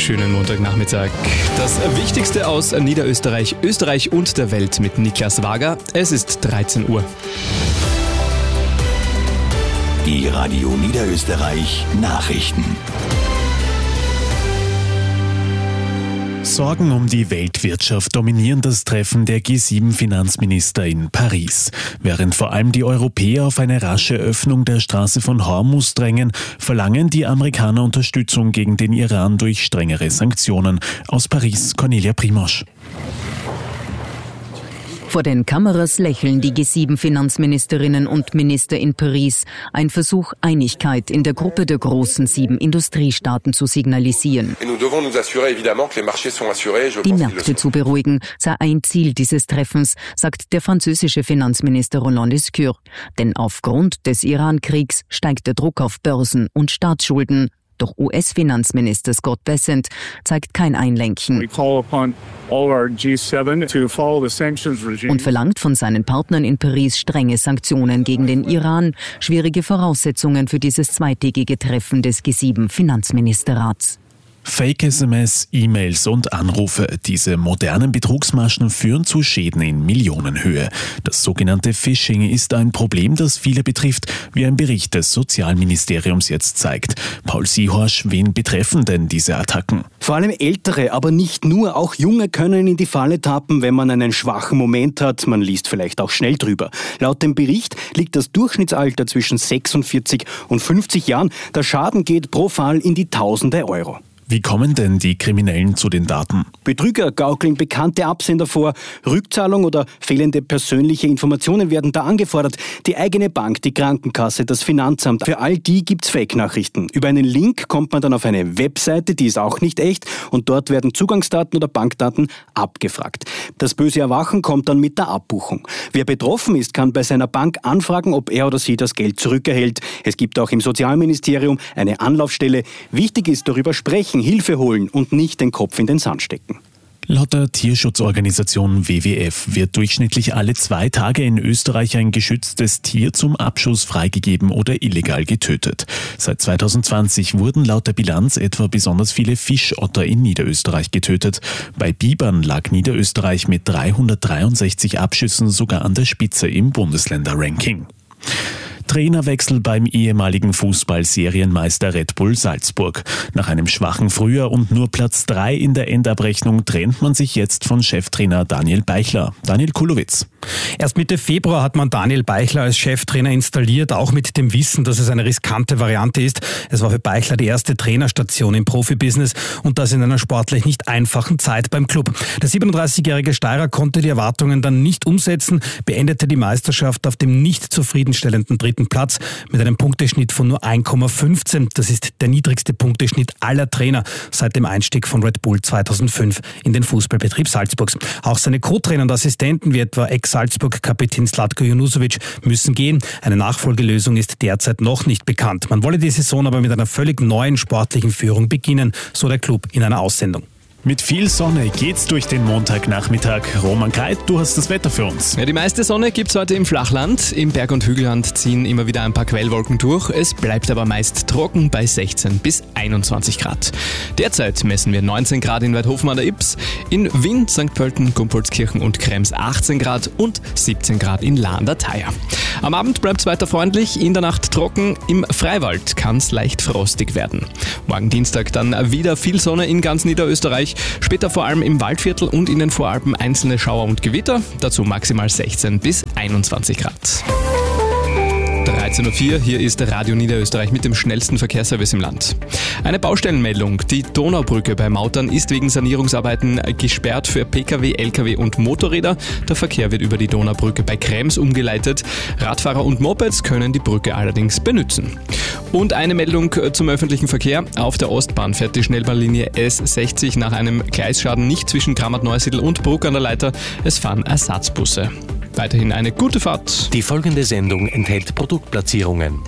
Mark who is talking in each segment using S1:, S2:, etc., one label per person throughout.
S1: Schönen Montagnachmittag. Das Wichtigste aus Niederösterreich, Österreich und der Welt mit Niklas Wager. Es ist 13 Uhr.
S2: Die Radio Niederösterreich Nachrichten.
S3: Sorgen um die Weltwirtschaft dominieren das Treffen der G7-Finanzminister in Paris. Während vor allem die Europäer auf eine rasche Öffnung der Straße von Hormuz drängen, verlangen die Amerikaner Unterstützung gegen den Iran durch strengere Sanktionen. Aus Paris, Cornelia Primosch.
S4: Vor den Kameras lächeln die G7-Finanzministerinnen und Minister in Paris. Ein Versuch, Einigkeit in der Gruppe der großen 7 Industriestaaten zu signalisieren. Die Märkte zu beruhigen, sei ein Ziel dieses Treffens, sagt der französische Finanzminister Roland Lescure. Denn aufgrund des Iran-Kriegs steigt der Druck auf Börsen und Staatsschulden. Doch US-Finanzminister Scott Bessent zeigt kein Einlenken und verlangt von seinen Partnern in Paris strenge Sanktionen gegen den Iran. Schwierige Voraussetzungen für dieses zweitägige Treffen des G7-Finanzministerrats.
S3: Fake-SMS, E-Mails und Anrufe. Diese modernen Betrugsmaschen führen zu Schäden in Millionenhöhe. Das sogenannte Phishing ist ein Problem, das viele betrifft, wie ein Bericht des Sozialministeriums jetzt zeigt. Paul Siehorsch, wen betreffen denn diese Attacken?
S5: Vor allem Ältere, aber nicht nur. Auch Junge können in die Falle tappen, wenn man einen schwachen Moment hat. Man liest vielleicht auch schnell drüber. Laut dem Bericht liegt das Durchschnittsalter zwischen 46 und 50 Jahren. Der Schaden geht pro Fall in die Tausende Euro.
S3: Wie kommen denn die Kriminellen zu den Daten?
S5: Betrüger gaukeln bekannte Absender vor. Rückzahlung oder fehlende persönliche Informationen werden da angefordert. Die eigene Bank, die Krankenkasse, das Finanzamt. Für all die gibt's Fake-Nachrichten. Über einen Link kommt man dann auf eine Webseite, die ist auch nicht echt. Und dort werden Zugangsdaten oder Bankdaten abgefragt. Das böse Erwachen kommt dann mit der Abbuchung. Wer betroffen ist, kann bei seiner Bank anfragen, ob er oder sie das Geld zurückerhält. Es gibt auch im Sozialministerium eine Anlaufstelle. Wichtig ist, darüber sprechen, Hilfe holen und nicht den Kopf in den Sand stecken.
S3: Laut der Tierschutzorganisation WWF wird durchschnittlich alle 2 Tage in Österreich ein geschütztes Tier zum Abschuss freigegeben oder illegal getötet. Seit 2020 wurden laut der Bilanz etwa besonders viele Fischotter in Niederösterreich getötet. Bei Bibern lag Niederösterreich mit 363 Abschüssen sogar an der Spitze im Bundesländerranking. Trainerwechsel beim ehemaligen Fußball-Serienmeister Red Bull Salzburg. Nach einem schwachen Frühjahr und nur Platz 3 in der Endabrechnung trennt man sich jetzt von Cheftrainer Daniel Beichler. Daniel Kulowitz.
S6: Erst Mitte Februar hat man Daniel Beichler als Cheftrainer installiert, auch mit dem Wissen, dass es eine riskante Variante ist. Es war für Beichler die erste Trainerstation im Profibusiness und das in einer sportlich nicht einfachen Zeit beim Club. Der 37-jährige Steirer konnte die Erwartungen dann nicht umsetzen, beendete die Meisterschaft auf dem nicht zufriedenstellenden 3. Platz mit einem Punkteschnitt von nur 1,15. Das ist der niedrigste Punkteschnitt aller Trainer seit dem Einstieg von Red Bull 2005 in den Fußballbetrieb Salzburgs. Auch seine Co-Trainer und Assistenten wie etwa Ex-Salzburg-Kapitän Zlatko Junusovic müssen gehen. Eine Nachfolgelösung ist derzeit noch nicht bekannt. Man wolle die Saison aber mit einer völlig neuen sportlichen Führung beginnen, so der Club in einer Aussendung.
S3: Mit viel Sonne geht's durch den Montagnachmittag. Roman Greit, du hast das Wetter für uns.
S1: Ja, die meiste Sonne gibt's heute im Flachland. Im Berg- und Hügelland ziehen immer wieder ein paar Quellwolken durch. Es bleibt aber meist trocken bei 16 bis 21 Grad. Derzeit messen wir 19 Grad in Weidhofen an der Ips, in Wien, St. Pölten, Gumpoldskirchen und Krems 18 Grad und 17 Grad in La an der Thaya. Am Abend bleibt's weiter freundlich, in der Nacht trocken. Im Freiwald kann's leicht frostig werden. Morgen Dienstag dann wieder viel Sonne in ganz Niederösterreich. Später vor allem im Waldviertel und in den Voralpen einzelne Schauer und Gewitter. Dazu maximal 16 bis 21 Grad. 13.04 Uhr, hier ist Radio Niederösterreich mit dem schnellsten Verkehrsservice im Land. Eine Baustellenmeldung. Die Donaubrücke bei Mautern ist wegen Sanierungsarbeiten gesperrt für Pkw, Lkw und Motorräder. Der Verkehr wird über die Donaubrücke bei Krems umgeleitet. Radfahrer und Mopeds können die Brücke allerdings benutzen. Und eine Meldung zum öffentlichen Verkehr. Auf der Ostbahn fährt die Schnellbahnlinie S60 nach einem Gleisschaden nicht zwischen Kramat-Neusiedl und Bruck an der Leiter. Es fahren Ersatzbusse. Weiterhin eine gute Fahrt.
S2: Die folgende Sendung enthält Produktplatzierungen.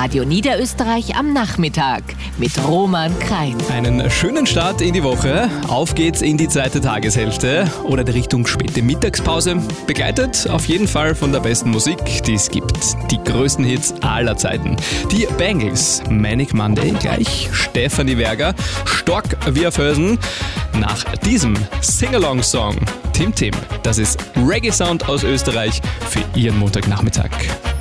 S7: Radio Niederösterreich am Nachmittag mit Roman Krein.
S1: Einen schönen Start in die Woche. Auf geht's in die zweite Tageshälfte oder die Richtung späte Mittagspause. Begleitet auf jeden Fall von der besten Musik, die es gibt. Die größten Hits aller Zeiten. Die Bangles, Manic Monday, gleich Stefanie Werger, Stork wie auf Hölsen. Nach diesem Sing-Along-Song Tim, das ist Reggae-Sound aus Österreich für Ihren Montagnachmittag.